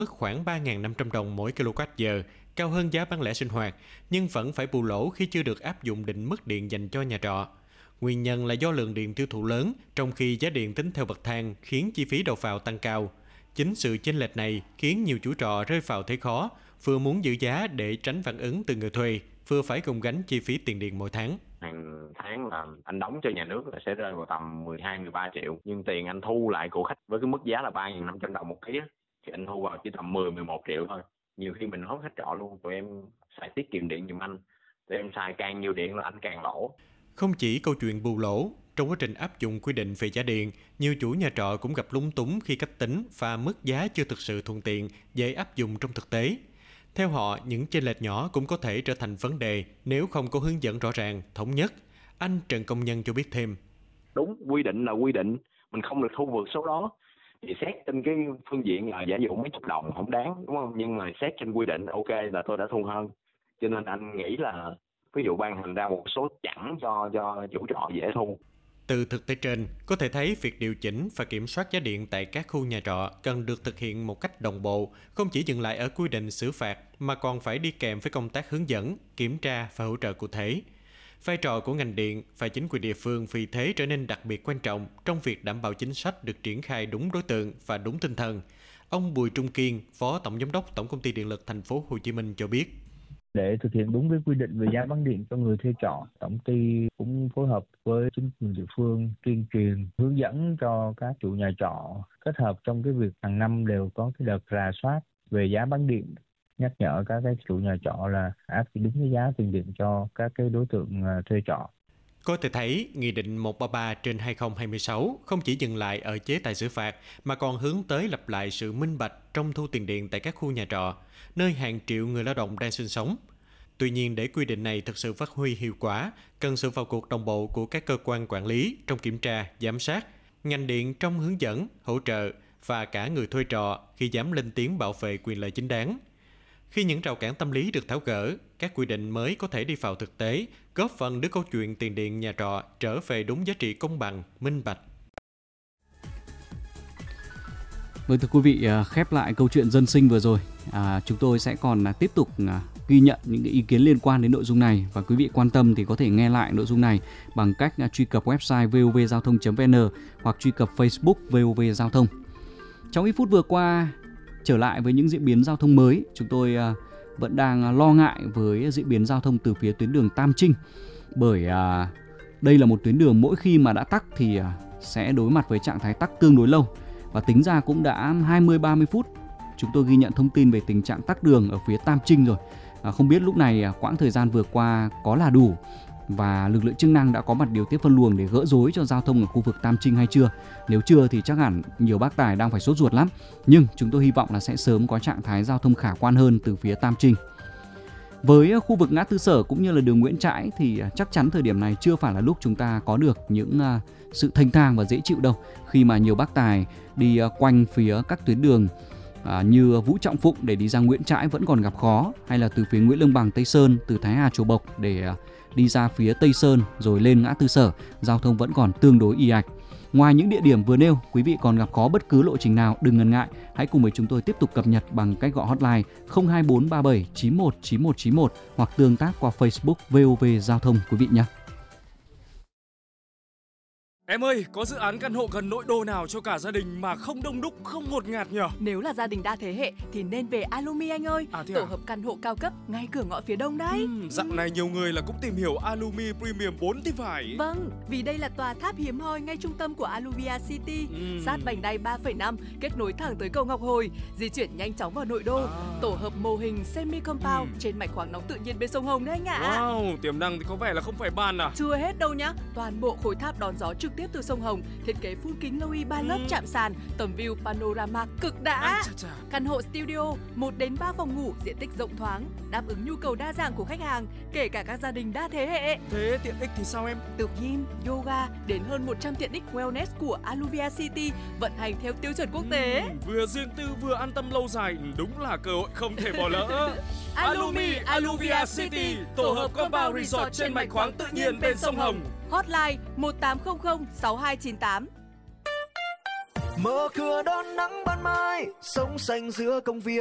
mức khoảng 3.500 đồng mỗi kWh, cao hơn giá bán lẻ sinh hoạt, nhưng vẫn phải bù lỗ khi chưa được áp dụng định mức điện dành cho nhà trọ. Nguyên nhân là do lượng điện tiêu thụ lớn, trong khi giá điện tính theo bậc thang khiến chi phí đầu vào tăng cao. Chính sự chênh lệch này khiến nhiều chủ trọ rơi vào thế khó, vừa muốn giữ giá để tránh phản ứng từ người thuê, vừa phải gồng gánh chi phí tiền điện mỗi tháng. Hàng tháng là anh đóng cho nhà nước là sẽ rơi vào tầm 12-13 triệu, nhưng tiền anh thu lại của khách với cái mức giá là 3.500 đồng một ký thì anh thu vào chỉ tầm 10-11 triệu thôi. Nhiều khi mình nói khách trọ luôn, tụi em xài tiết kiệm điện giùm anh, tụi em xài càng nhiều điện là anh càng lỗ. Không chỉ câu chuyện bù lỗ, trong quá trình áp dụng quy định về giá điện, nhiều chủ nhà trọ cũng gặp lúng túng khi cách tính và mức giá chưa thực sự thuận tiện, dễ áp dụng trong thực tế. Theo họ, những chênh lệch nhỏ cũng có thể trở thành vấn đề nếu không có hướng dẫn rõ ràng, thống nhất. Anh Trần Công Nhân cho biết thêm. Đúng, quy định là quy định, mình không được thu vượt số đó. Thì xét trên cái phương diện là giả dụ mấy chục đồng không đáng, đúng không? Nhưng mà xét trên quy định, ok là tôi đã thu hơn. Cho nên anh nghĩ là ví dụ ban hành ra một số chẵn cho chủ trọ dễ thu. Từ thực tế trên, có thể thấy việc điều chỉnh và kiểm soát giá điện tại các khu nhà trọ cần được thực hiện một cách đồng bộ, không chỉ dừng lại ở quy định xử phạt mà còn phải đi kèm với công tác hướng dẫn, kiểm tra và hỗ trợ cụ thể. Vai trò của ngành điện và chính quyền địa phương vì thế trở nên đặc biệt quan trọng trong việc đảm bảo chính sách được triển khai đúng đối tượng và đúng tinh thần. Ông Bùi Trung Kiên, Phó Tổng Giám đốc Tổng Công ty Điện lực Thành phố Hồ Chí Minh cho biết. Để thực hiện đúng cái quy định về giá bán điện cho người thuê trọ, tổng ty cũng phối hợp với chính quyền địa phương tuyên truyền, hướng dẫn cho các chủ nhà trọ, kết hợp trong cái việc hàng năm đều có cái đợt rà soát về giá bán điện, nhắc nhở các cái chủ nhà trọ là áp đúng cái giá tiền điện cho các cái đối tượng thuê trọ. Có thể thấy, Nghị định 133/2026 không chỉ dừng lại ở chế tài xử phạt mà còn hướng tới lập lại sự minh bạch trong thu tiền điện tại các khu nhà trọ, nơi hàng triệu người lao động đang sinh sống. Tuy nhiên, để quy định này thực sự phát huy hiệu quả, cần sự vào cuộc đồng bộ của các cơ quan quản lý trong kiểm tra, giám sát, ngành điện trong hướng dẫn, hỗ trợ và cả người thuê trọ khi dám lên tiếng bảo vệ quyền lợi chính đáng. Khi những rào cản tâm lý được tháo gỡ, các quy định mới có thể đi vào thực tế, góp phần đưa câu chuyện tiền điện nhà trọ trở về đúng giá trị công bằng, minh bạch. Vâng, thưa quý vị, khép lại câu chuyện dân sinh vừa rồi, chúng tôi sẽ còn tiếp tục ghi nhận những ý kiến liên quan đến nội dung này, và quý vị quan tâm thì có thể nghe lại nội dung này bằng cách truy cập website vovgiao-thông.vn hoặc truy cập Facebook VOV Giao thông. Trong ít phút vừa qua, trở lại với những diễn biến giao thông mới, chúng tôi vẫn đang lo ngại với diễn biến giao thông từ phía tuyến đường Tam Trinh, bởi đây là một tuyến đường mỗi khi mà đã tắc thì sẽ đối mặt với trạng thái tắc tương đối lâu, và tính ra cũng đã 20-30 phút chúng tôi ghi nhận thông tin về tình trạng tắc đường ở phía Tam Trinh rồi. Không biết lúc này quãng thời gian vừa qua có là đủ và lực lượng chức năng đã có mặt điều tiết phân luồng để gỡ rối cho giao thông ở khu vực Tam Trinh hay chưa. Nếu chưa thì chắc hẳn nhiều bác tài đang phải sốt ruột lắm, nhưng chúng tôi hy vọng là sẽ sớm có trạng thái giao thông khả quan hơn từ phía Tam Trinh. Với khu vực ngã tư Sở cũng như là đường Nguyễn Trãi thì chắc chắn thời điểm này chưa phải là lúc chúng ta có được những sự thanh thang và dễ chịu đâu, khi mà nhiều bác tài đi quanh phía các tuyến đường như Vũ Trọng Phụng để đi ra Nguyễn Trãi vẫn còn gặp khó, hay là từ phía Nguyễn Lương Bằng Tây Sơn, từ Thái Hà Chùa Bộc để đi ra phía Tây Sơn rồi lên ngã tư Sở, giao thông vẫn còn tương đối ì ạch. Ngoài những địa điểm vừa nêu, quý vị còn gặp khó bất cứ lộ trình nào, đừng ngần ngại, hãy cùng với chúng tôi tiếp tục cập nhật bằng cách gọi hotline 02437 91 91 91 hoặc tương tác qua Facebook VOV Giao thông quý vị nhé. Em ơi, có dự án căn hộ gần nội đô nào cho cả gia đình mà không đông đúc, không ngột ngạt nhỉ? Nếu là gia đình đa thế hệ thì nên về Alumi anh ơi. Tổ hợp căn hộ cao cấp ngay cửa ngõ phía đông đấy. Dạo này nhiều người là cũng tìm hiểu Alumi Premium 4 thì phải. Vâng, vì đây là tòa tháp hiếm hoi ngay trung tâm của Aluvia City, sát vành đai 3,5, kết nối thẳng tới cầu Ngọc Hồi, di chuyển nhanh chóng vào nội đô. Tổ hợp mô hình semi-compound trên mạch khoáng nóng tự nhiên bên sông Hồng đấy anh ạ. Wow, tiềm năng thì có vẻ là không phải bàn à? Chưa hết đâu nhá, toàn bộ khối tháp đón gió trực tiếp từ sông Hồng, thiết kế phun kính Loui 3 lớp chạm sàn, tầm view panorama cực đã. Căn hộ studio 1 đến 3 phòng ngủ, diện tích rộng thoáng, đáp ứng nhu cầu đa dạng của khách hàng, kể cả các gia đình đa thế hệ. Thế tiện ích thì sao em? Từ gym, yoga đến hơn 100 tiện ích wellness của Aluvia City vận hành theo tiêu chuẩn quốc tế. Vừa riêng tư vừa an tâm lâu dài, đúng là cơ hội không thể bỏ lỡ. Alumi Aluvia City, tổ hợp compound resort trên mạch khoáng tự nhiên bên sông Hồng. Hotline 1800 6298. Mở cửa đón nắng ban ban mai, sống xanh giữa công viên.